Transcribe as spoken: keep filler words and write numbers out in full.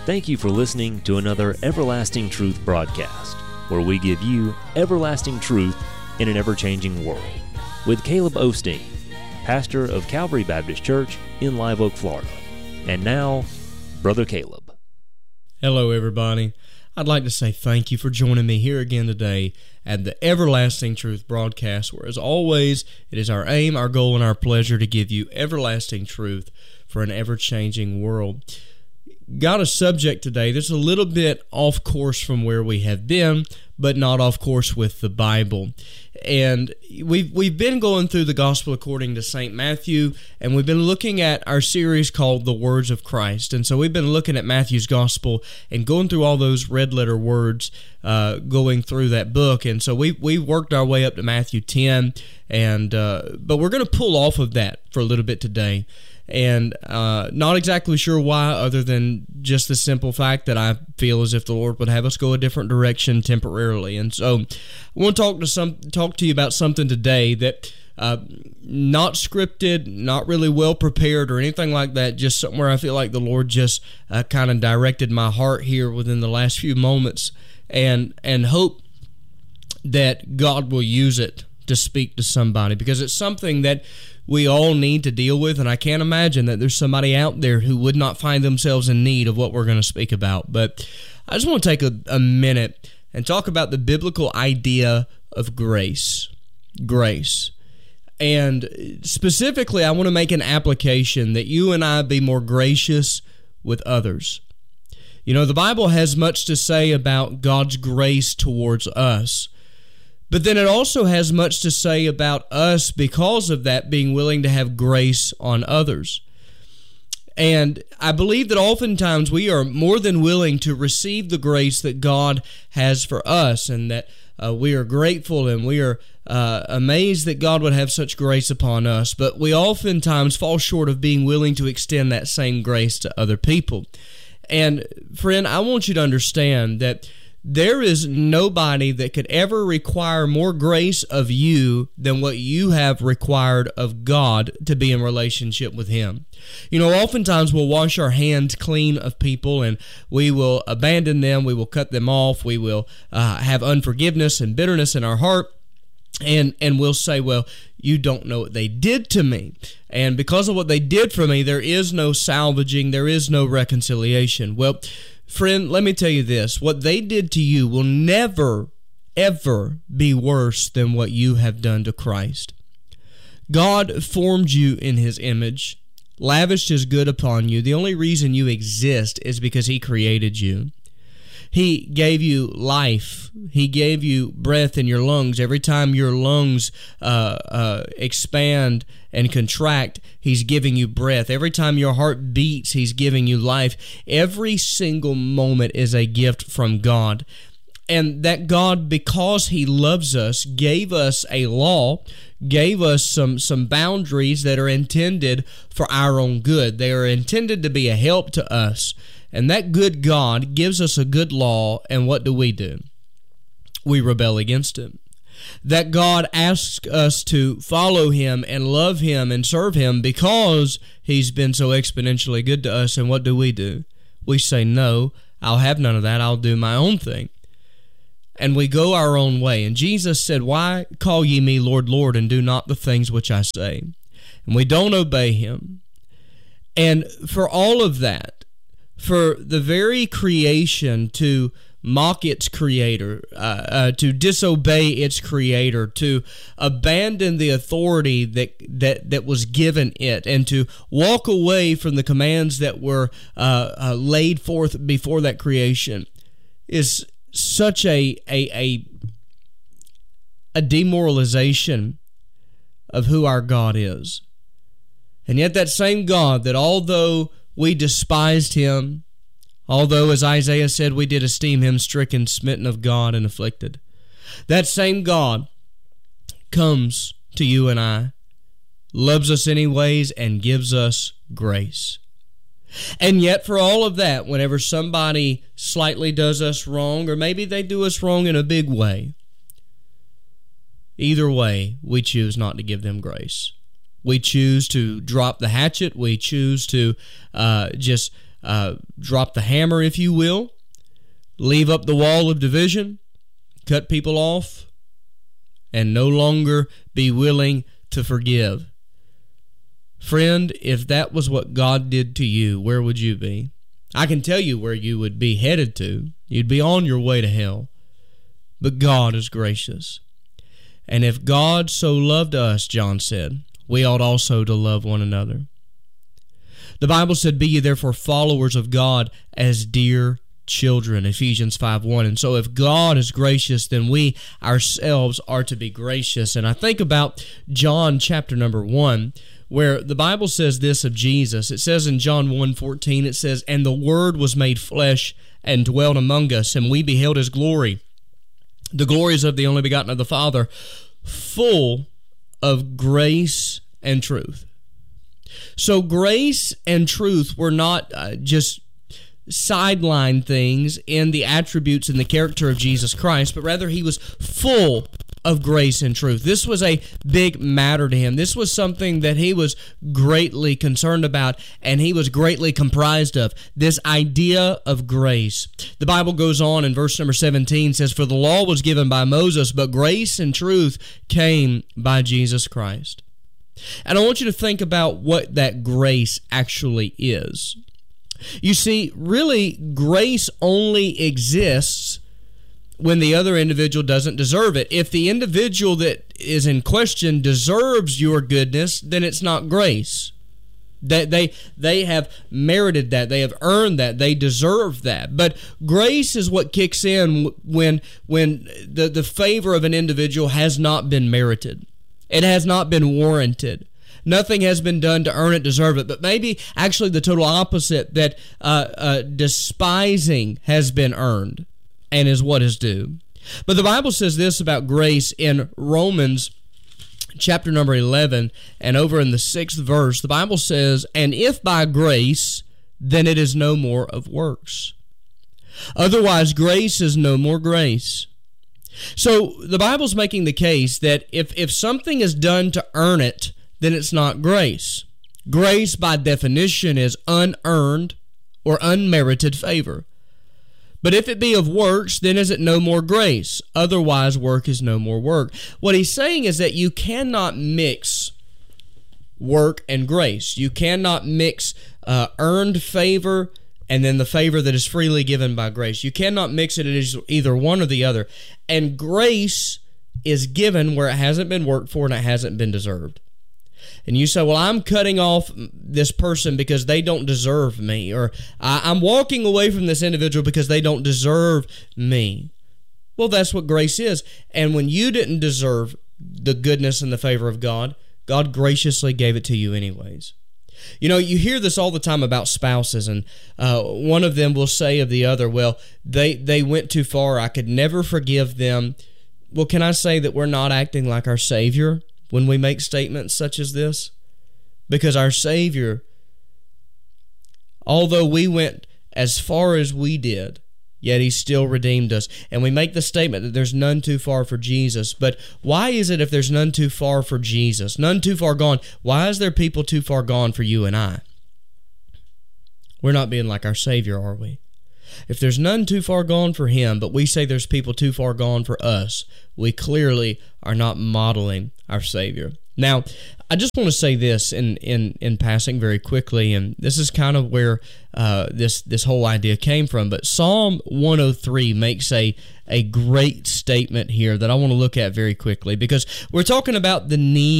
Thank you for listening to another Everlasting Truth broadcast, where we give you everlasting truth in an ever-changing world, with Caleb Osteen, pastor of Calvary Baptist Church in Live Oak, Florida. And now, Brother Caleb. Hello, everybody. I'd like to say thank you for joining me here again today at the Everlasting Truth broadcast, where, as always, it is our aim, our goal, and our pleasure to give you everlasting truth for an ever-changing world. Got a subject today that's a little bit off course from where we have been, but not off course with the Bible. And we've we've been going through the Gospel according to Saint Matthew, and we've been looking at our series called The Words of Christ. And so we've been looking at Matthew's Gospel and going through all those red letter words, uh, going through that book. And so we we worked our way up to Matthew ten, and uh, but we're going to pull off of that for a little bit today. And uh, not exactly sure why, other than just the simple fact that I feel as if the Lord would have us go a different direction temporarily. And so I want to talk to some talk to you about something today that uh, not scripted, not really well prepared or anything like that, just somewhere I feel like the Lord just uh, kind of directed my heart here within the last few moments, and and hope that God will use it to speak to somebody, because it's something that we all need to deal with, and I can't imagine that there's somebody out there who would not find themselves in need of what we're going to speak about. But I just want to take a, a minute and talk about the biblical idea of grace. Grace. And specifically, I want to make an application that you and I be more gracious with others. You know, the Bible has much to say about God's grace towards us. But then it also has much to say about us because of that, being willing to have grace on others. And I believe that oftentimes we are more than willing to receive the grace that God has for us, and that uh, we are grateful and we are uh, amazed that God would have such grace upon us. But we oftentimes fall short of being willing to extend that same grace to other people. And friend, I want you to understand that there is nobody that could ever require more grace of you than what you have required of God to be in relationship with Him. You know, oftentimes we'll wash our hands clean of people, and we will abandon them, we will cut them off, we will uh, have unforgiveness and bitterness in our heart, and, and we'll say, well, you don't know what they did to me. And because of what they did for me, there is no salvaging, there is no reconciliation. Well, friend, let me tell you this. What they did to you will never, ever be worse than what you have done to Christ. God formed you in His image, lavished His good upon you. The only reason you exist is because He created you. He gave you life. He gave you breath in your lungs. Every time your lungs uh, uh, expand and contract, He's giving you breath. Every time your heart beats, He's giving you life. Every single moment is a gift from God. And that God, because He loves us, gave us a law, gave us some, some boundaries that are intended for our own good. They are intended to be a help to us. And that good God gives us a good law, and what do we do? We rebel against Him. That God asks us to follow Him and love Him and serve Him because He's been so exponentially good to us, and what do we do? We say, no, I'll have none of that, I'll do my own thing. And we go our own way. And Jesus said, why call ye me Lord, Lord, and do not the things which I say? And we don't obey Him. And for all of that, for the very creation to mock its creator, uh, uh, to disobey its creator, to abandon the authority that, that, that was given it, and to walk away from the commands that were uh, uh, laid forth before that creation, is such a, a, a, a demoralization of who our God is. And yet that same God that, although we despised Him, although, as Isaiah said, we did esteem Him stricken, smitten of God, and afflicted. That same God comes to you and I, loves us anyways, and gives us grace. And yet, for all of that, whenever somebody slightly does us wrong, or maybe they do us wrong in a big way, either way, we choose not to give them grace. We choose to drop the hatchet. We choose to uh, just uh, drop the hammer, if you will, leave up the wall of division, cut people off, and no longer be willing to forgive. Friend, if that was what God did to you, where would you be? I can tell you where you would be headed to. You'd be on your way to hell. But God is gracious. And if God so loved us, John said, we ought also to love one another. The Bible said, be ye therefore followers of God as dear children, Ephesians five one. And so if God is gracious, then we ourselves are to be gracious. And I think about John chapter number one, where the Bible says this of Jesus. It says in John one fourteen, it says, and the Word was made flesh and dwelt among us, and we beheld His glory. The glories of the only begotten of the Father, full of grace and truth. So grace and truth were not uh, just sideline things in the attributes and the character of Jesus Christ, but rather He was full of grace and truth. This was a big matter to Him. This was something that He was greatly concerned about, and He was greatly comprised of, this idea of grace. The Bible goes on in verse number seventeen, says, for the law was given by Moses, but grace and truth came by Jesus Christ. And I want you to think about what that grace actually is. You see, really, grace only exists when the other individual doesn't deserve it. If the individual that is in question deserves your goodness, then it's not grace. That they, they have merited that. They have earned that. They deserve that. But grace is what kicks in when, when the, the favor of an individual has not been merited. It has not been warranted. Nothing has been done to earn it, deserve it. But maybe actually the total opposite, that uh, uh, despising has been earned and is what is due. But the Bible says this about grace in Romans chapter number eleven, and over in the sixth verse, the Bible says, and if by grace, then it is no more of works. Otherwise, grace is no more grace. So the Bible's making the case that if, if something is done to earn it, then it's not grace. Grace, by definition, is unearned or unmerited favor. But if it be of works, then is it no more grace? Otherwise, work is no more work. What he's saying is that you cannot mix work and grace. You cannot mix uh, earned favor and then the favor that is freely given by grace. You cannot mix it as either one or the other. And grace is given where it hasn't been worked for and it hasn't been deserved. And you say, well, I'm cutting off this person because they don't deserve me, or I'm walking away from this individual because they don't deserve me. Well, that's what grace is. And when you didn't deserve the goodness and the favor of God, God graciously gave it to you anyways. You know, you hear this all the time about spouses, and uh, one of them will say of the other, well, they, they went too far. I could never forgive them. Well, can I say that we're not acting like our Savior when we make statements such as this? Because our Savior, although we went as far as we did, yet He still redeemed us. And we make the statement that there's none too far for Jesus. But why is it if there's none too far for Jesus, none too far gone, why is there people too far gone for you and I? We're not being like our Savior, are we? If there's none too far gone for Him, but we say there's people too far gone for us, we clearly are not modeling our Savior. Now, I just want to say this in, in, in passing very quickly, and this is kind of where uh, this, this whole idea came from, but Psalm one oh three makes a, a great statement here that I want to look at very quickly, because we're talking about the need